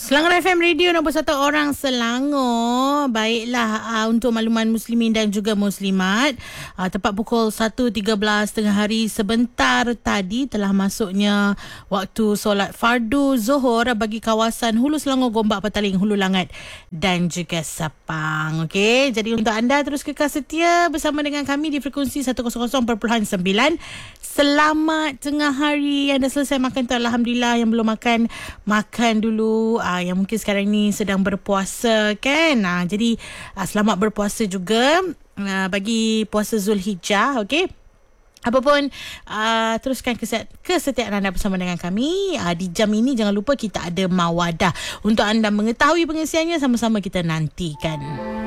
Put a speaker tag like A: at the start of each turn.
A: Selangor FM Radio nombor 1 orang Selangor. Baiklah, untuk makluman muslimin dan juga muslimat, tepat pukul 1.13 tengah hari sebentar tadi telah masuknya waktu solat fardu Zuhur bagi kawasan Hulu Selangor, Gombak, Petaling, Hulu Langat dan juga Sepang. Okey, jadi untuk anda terus kekal setia bersama dengan kami di frekuensi 100.9. Selamat tengah hari. Yang dah selesai makan tu alhamdulillah. Yang belum makan dulu. Yang mungkin sekarang ni sedang berpuasa kan. Jadi selamat berpuasa juga bagi puasa Zulhijjah. Okey. Apapun, teruskan kesetiaan anda bersama dengan kami. Di jam ini jangan lupa kita ada Mawadah untuk anda mengetahui pengisiannya, sama-sama kita nantikan.